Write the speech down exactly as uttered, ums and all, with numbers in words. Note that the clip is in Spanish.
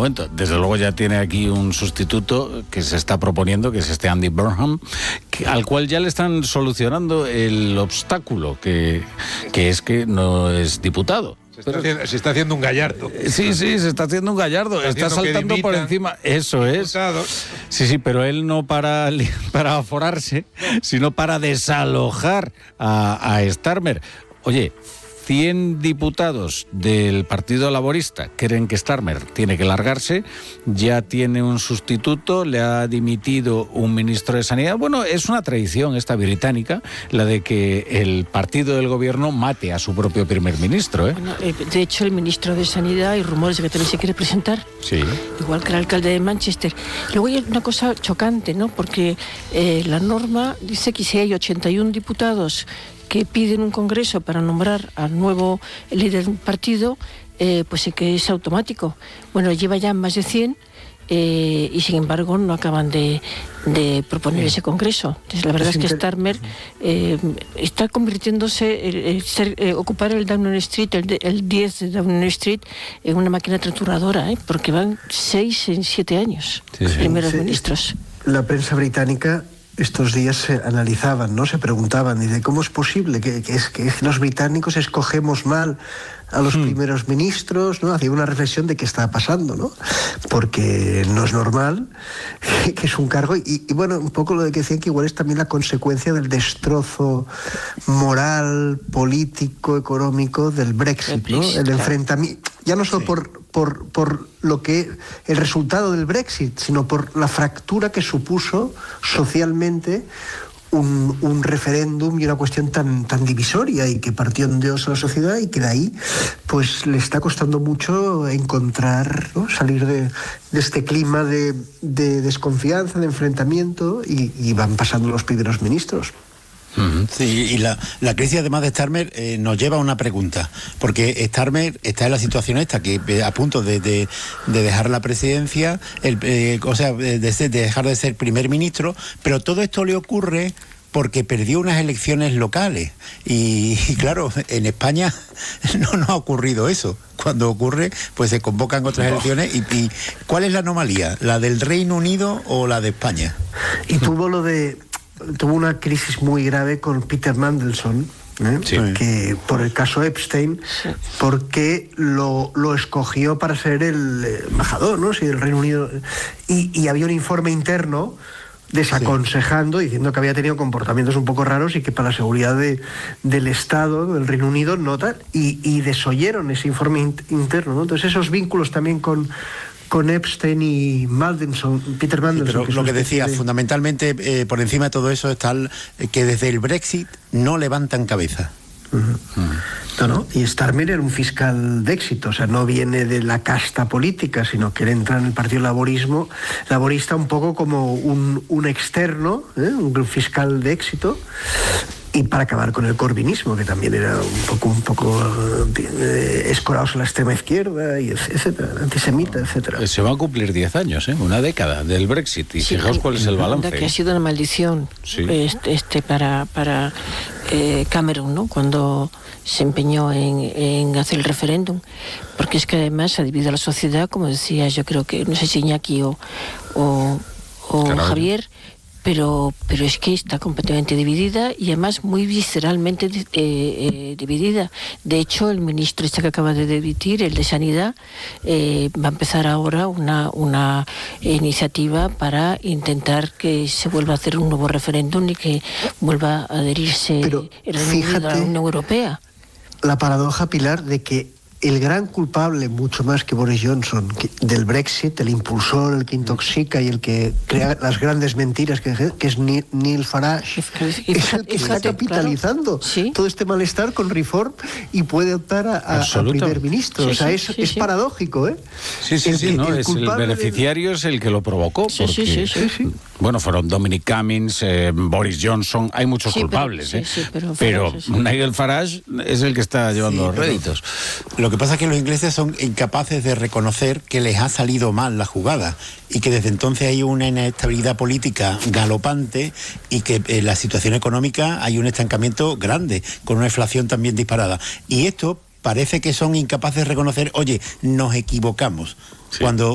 momento. Desde luego ya tiene aquí un sustituto que se está proponiendo, que es este Andy Burnham, que, al cual ya le están solucionando el obstáculo, que, que es que no es diputado. Se está, haciendo, se está haciendo un gallardo. Sí, sí, se está haciendo un gallardo. Está, está saltando por encima. Eso es. Diputados. Sí, sí, pero él no para, para aforarse, sino para desalojar a, a Starmer. Oye, cien diputados del Partido Laborista creen que Starmer tiene que largarse, ya tiene un sustituto, le ha dimitido un ministro de Sanidad. Bueno, es una tradición esta británica, la de que el partido del gobierno mate a su propio primer ministro, ¿eh? Bueno, de hecho, el ministro de Sanidad, hay rumores de que también se quiere presentar. Sí. Igual que el alcalde de Manchester. Luego hay una cosa chocante, ¿no? Porque eh, la norma dice que si hay ochenta y uno diputados que piden un congreso para nombrar al nuevo líder de un partido, eh, pues sí que es automático. Bueno, lleva ya más de cien eh, y sin embargo no acaban de, de proponer sí. ese congreso. Entonces, la verdad es, es que Starmer eh, está convirtiéndose, el, el ser, eh, ocupar el Downing Street, el, el diez de Downing Street, en una máquina trituradora, ¿eh? Porque van seis en siete años sí, sí. primeros sí, ministros. La prensa británica estos días se analizaban, ¿no? Se preguntaban, dice, ¿cómo es posible que, que, es, que los británicos escogemos mal a los hmm. primeros ministros, ¿no? Hacía una reflexión de qué está pasando, ¿no? Porque no es normal, que, que es un cargo, y, y bueno, un poco lo de que decían que igual es también la consecuencia del destrozo moral, político, económico del Brexit, ¿no? El enfrentamiento, ya no solo sí. por, por, por lo que, el resultado del Brexit, sino por la fractura que supuso socialmente Un, un referéndum y una cuestión tan, tan divisoria y que partió en Dios a la sociedad y que de ahí pues le está costando mucho encontrar, ¿no? Salir de, de este clima de, de desconfianza, de enfrentamiento y, y van pasando los primeros ministros. Sí, y la, la crisis además de Starmer eh, nos lleva a una pregunta, porque Starmer está en la situación esta, que eh, a punto de, de, de dejar la presidencia, el, eh, o sea, de, de dejar de ser primer ministro, pero todo esto le ocurre porque perdió unas elecciones locales y, y claro, en España no nos ha ocurrido eso. Cuando ocurre, pues se convocan otras elecciones y, y ¿cuál es la anomalía? ¿La del Reino Unido o la de España? Y tuvo lo de... tuvo una crisis muy grave con Peter Mandelson, ¿eh? Sí. Que por el caso Epstein, sí. porque lo, lo escogió para ser el embajador, ¿no? Sí, del Reino Unido, y, y había un informe interno desaconsejando, sí. diciendo que había tenido comportamientos un poco raros y que para la seguridad de, del Estado, del Reino Unido, no tal, y, y desoyeron ese informe in, interno, ¿no? Entonces esos vínculos también con con Epstein y Mandelson, Peter Mandelson. Sí, pero que lo que decía, de... fundamentalmente, eh, por encima de todo eso está el, eh, que desde el Brexit no levantan cabeza. Uh-huh. Uh-huh. No, no, y Starmer era un fiscal de éxito, o sea, no viene de la casta política, sino que él entra en el Partido Laborismo, Laborista un poco como un, un externo, ¿eh? un fiscal de éxito, y para acabar con el corbinismo, que también era un poco, un poco eh, escorados a la extrema izquierda, y etcétera, antisemita, etcétera. Se van a cumplir diez años, ¿eh? Una década del Brexit, y sí, fijaos cuál es el balance. Que ha sido una maldición sí. este, este para, para eh, Cameron, ¿no? Cuando se empeñó en, en hacer el referéndum, porque es que además ha dividido a la sociedad, como decía, yo creo que, no sé si Iñaki o, o, o Javier, Pero, pero es que está completamente dividida y además muy visceralmente eh, eh, dividida. De hecho, el ministro este que acaba de dimitir, el de Sanidad, eh, va a empezar ahora una, una iniciativa para intentar que se vuelva a hacer un nuevo referéndum y que vuelva a adherirse pero, el Reino Unido a la Unión Europea. La paradoja, Pilar, de que el gran culpable, mucho más que Boris Johnson, que, del Brexit, el impulsor, el que intoxica y el que crea las grandes mentiras, que, que es Neil Farage, es el que está capitalizando claro. ¿Sí? todo este malestar con Reform y puede optar a, a, a primer ministro. Sí, o sea, es, sí, es sí. paradójico, ¿eh? Sí, sí, el, sí, no, el, es el beneficiario de... es el que lo provocó. Sí, porque, sí, sí, sí, sí. Bueno, fueron Dominic Cummings, eh, Boris Johnson, hay muchos sí, culpables, pero, ¿eh? Sí, sí, pero, pero Farage, sí. Nigel Farage es el que está llevando sí, los réditos. Lo que pasa es que los ingleses son incapaces de reconocer que les ha salido mal la jugada y que desde entonces hay una inestabilidad política galopante y que en la situación económica hay un estancamiento grande, con una inflación también disparada. Y esto parece que son incapaces de reconocer, oye, nos equivocamos. Sí. Cuando